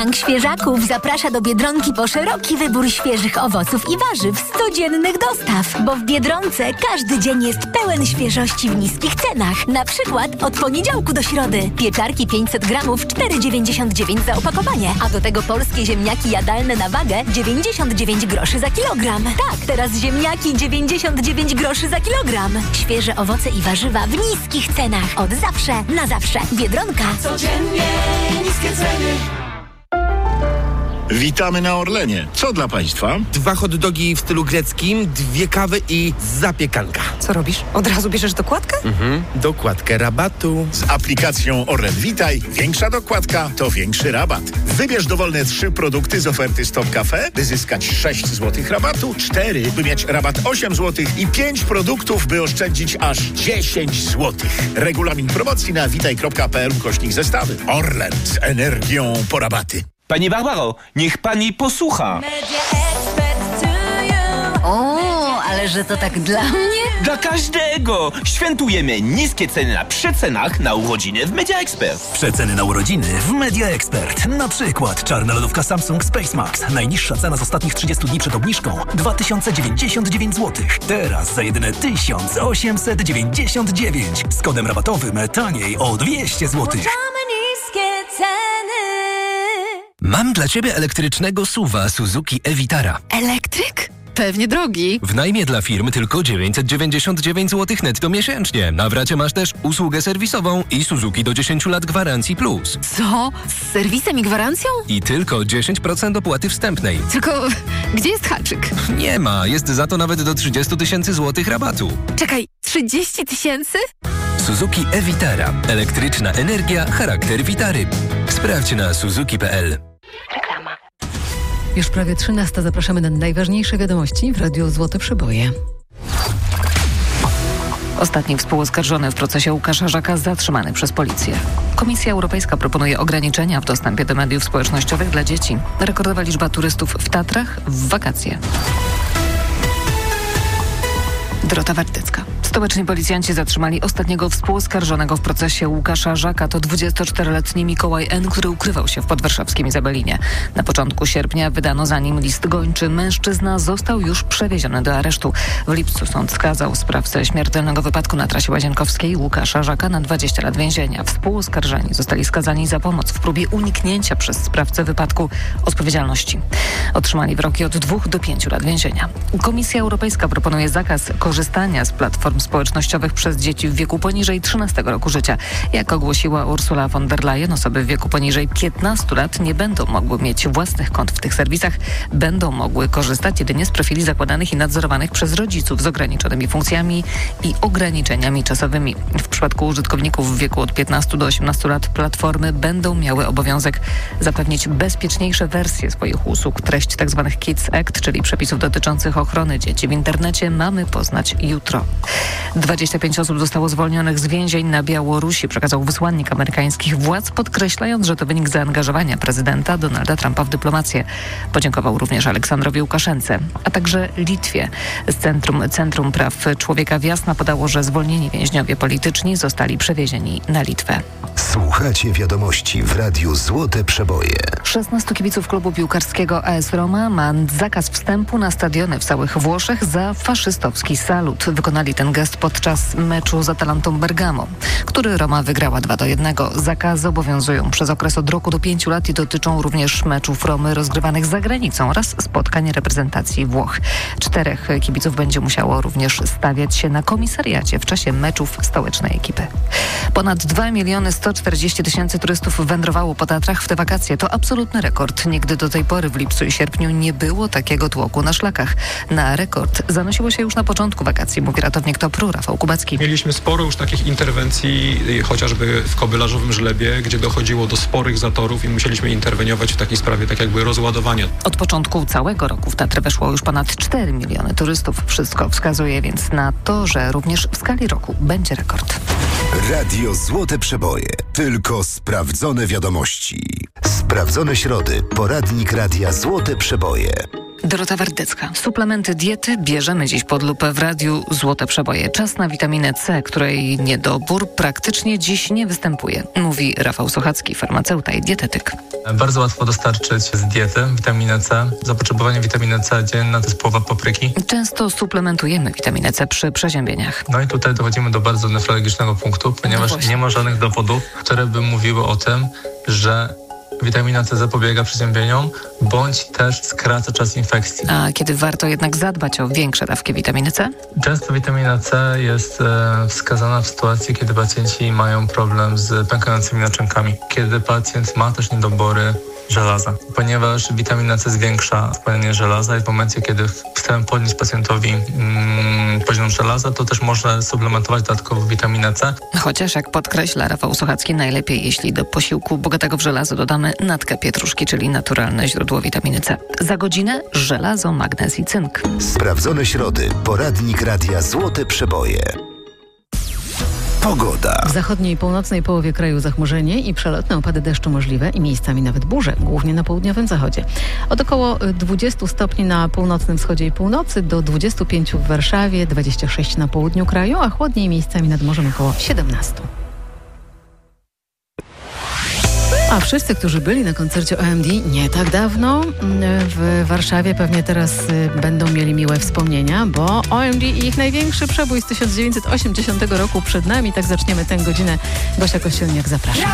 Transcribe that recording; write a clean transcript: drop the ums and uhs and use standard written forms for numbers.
Bank Świeżaków zaprasza do Biedronki po szeroki wybór świeżych owoców i warzyw z codziennych dostaw, bo w Biedronce każdy dzień jest pełen świeżości w niskich cenach. Na przykład od poniedziałku do środy pieczarki 500 gramów 4,99 za opakowanie, a do tego polskie ziemniaki jadalne na wagę 99 groszy za kilogram. Tak, teraz ziemniaki 99 groszy za kilogram. Świeże owoce i warzywa w niskich cenach. Od zawsze, na zawsze. Biedronka. Codziennie niskie ceny. Witamy na Orlenie. Co dla Państwa? 2 hot dogi w stylu greckim, 2 kawy i zapiekanka. Co robisz? Od razu bierzesz dokładkę? Dokładkę rabatu. Z aplikacją Orlen Witaj większa dokładka to większy rabat. Wybierz dowolne 3 produkty z oferty Stop Cafe, by zyskać 6 zł rabatu, 4, by mieć rabat 8 zł i 5 produktów, by oszczędzić aż 10 zł. Regulamin promocji na witaj.pl/zestawy. Orlen z energią po rabaty. Pani Barbaro, niech pani posłucha. O, ale że to tak dla mnie? Dla każdego! Świętujemy niskie ceny na przecenach na urodziny w Media Expert. Przeceny na urodziny w Media Expert. Na przykład czarna lodówka Samsung Space Max. Najniższa cena z ostatnich 30 dni przed obniżką 2099 zł. Teraz za jedyne 1899. Z kodem rabatowym taniej o 200 zł. Niskie ceny. Mam dla Ciebie elektrycznego SUV-a Suzuki e-Vitara. Elektryk? Pewnie drogi. W najmie dla firm tylko 999 zł netto miesięcznie. Na wracie masz też usługę serwisową i Suzuki do 10 lat gwarancji plus. Co? Z serwisem i gwarancją? I tylko 10% opłaty wstępnej. Tylko gdzie jest haczyk? Nie ma, jest za to nawet do 30 000 złotych rabatu. Czekaj, 30 000? Suzuki e-Vitara. Elektryczna energia, charakter Vitary. Sprawdź na suzuki.pl. Już prawie 13. Zapraszamy na najważniejsze wiadomości w Radiu Złote Przeboje. Ostatni współoskarżony w procesie Łukasza Żaka zatrzymany przez policję. Komisja Europejska proponuje ograniczenia w dostępie do mediów społecznościowych dla dzieci. Rekordowa liczba turystów w Tatrach w wakacje. Dorota Wartycka. Stołeczni policjanci zatrzymali ostatniego współoskarżonego w procesie Łukasza Żaka. To 24-letni Mikołaj N., który ukrywał się w podwarszawskim Izabelinie. Na początku sierpnia wydano za nim list gończy. Mężczyzna został już przewieziony do aresztu. W lipcu sąd skazał sprawcę śmiertelnego wypadku na trasie Łazienkowskiej Łukasza Żaka na 20 lat więzienia. Współoskarżeni zostali skazani za pomoc w próbie uniknięcia przez sprawcę wypadku odpowiedzialności. Otrzymali wyroki od 2 do 5 lat więzienia. Komisja Europejska proponuje zakaz korzystania z platform społecznościowych przez dzieci w wieku poniżej 13 roku życia. Jak ogłosiła Ursula von der Leyen, osoby w wieku poniżej 15 lat nie będą mogły mieć własnych kont w tych serwisach. Będą mogły korzystać jedynie z profili zakładanych i nadzorowanych przez rodziców z ograniczonymi funkcjami i ograniczeniami czasowymi. W przypadku użytkowników w wieku od 15 do 18 lat platformy będą miały obowiązek zapewnić bezpieczniejsze wersje swoich usług. Treść tzw. Kids Act, czyli przepisów dotyczących ochrony dzieci w internecie, mamy poznać jutro. 25 osób zostało zwolnionych z więzień na Białorusi, przekazał wysłannik amerykańskich władz, podkreślając, że to wynik zaangażowania prezydenta Donalda Trumpa w dyplomację. Podziękował również Aleksandrowi Łukaszence, a także Litwie. Centrum Praw Człowieka w Jasna podało, że zwolnieni więźniowie polityczni zostali przewiezieni na Litwę. Słuchacie wiadomości w Radiu Złote Przeboje. 16 kibiców klubu piłkarskiego AS Roma ma zakaz wstępu na stadiony w całych Włoszech za faszystowski salut. Wykonali ten gest podczas meczu z Atalantą Bergamo, który Roma wygrała 2-1. Zakazy obowiązują przez okres od roku do 5 lat i dotyczą również meczów Romy rozgrywanych za granicą oraz spotkań reprezentacji Włoch. 4 kibiców będzie musiało również stawiać się na komisariacie w czasie meczów stołecznej ekipy. Ponad 2 140 000 turystów wędrowało po Tatrach w te wakacje. To absolutny rekord. Nigdy do tej pory w lipcu i sierpniu nie było takiego tłoku na szlakach. Na rekord zanosiło się już na początku wakacji, mówi ratownik TOPR-u Rafał Kubacki. Mieliśmy sporo już takich interwencji, chociażby w Kobylarzowym Żlebie, gdzie dochodziło do sporych zatorów i musieliśmy interweniować w takiej sprawie, tak jakby rozładowania. Od początku całego roku w Tatry weszło już ponad 4 miliony turystów. Wszystko wskazuje więc na to, że również w skali roku będzie rekord. Radio Złote Przeboje. Tylko sprawdzone wiadomości. Sprawdzone środy. Poradnik Radia Złote Przeboje. Dorota Wardecka. Suplementy diety bierzemy dziś pod lupę w radiu Złote Przeboje. Czas na witaminę C, której niedobór praktycznie dziś nie występuje, mówi Rafał Sochacki, farmaceuta i dietetyk. Bardzo łatwo dostarczyć z diety witaminę C. Zapotrzebowanie witaminy C dzienne to jest połowa papryki. Często suplementujemy witaminę C przy przeziębieniach. No i tutaj dochodzimy do bardzo nefrologicznego punktu, ponieważ nie ma żadnych dowodów, które by mówiły o tym, że witamina C zapobiega przeziębieniom, bądź też skraca czas infekcji. A kiedy warto jednak zadbać o większe dawki witaminy C? Często witamina C jest wskazana w sytuacji, kiedy pacjenci mają problem z pękającymi naczynkami. Kiedy pacjent ma też niedobory żelaza, ponieważ witamina C zwiększa spalanie żelaza i w momencie, kiedy chcemy podnieść pacjentowi poziom żelaza, to też można suplementować dodatkowo witaminę C. Chociaż, jak podkreśla Rafał Sochacki, najlepiej, jeśli do posiłku bogatego w żelazo dodamy natkę pietruszki, czyli naturalne źródło witaminy C. Za godzinę żelazo, magnez i cynk. Sprawdzone środy. Poradnik Radia Złote Przeboje. Pogoda. W zachodniej i północnej połowie kraju zachmurzenie i przelotne opady deszczu możliwe i miejscami nawet burze, głównie na południowym zachodzie. Od około 20 stopni na północnym wschodzie i północy do 25 w Warszawie, 26 na południu kraju, a chłodniej miejscami nad morzem około 17. A wszyscy, którzy byli na koncercie OMD nie tak dawno w Warszawie, pewnie teraz będą mieli miłe wspomnienia, bo OMD i ich największy przebój z 1980 roku przed nami. Tak zaczniemy tę godzinę. Gosia Kościelniak, zapraszam.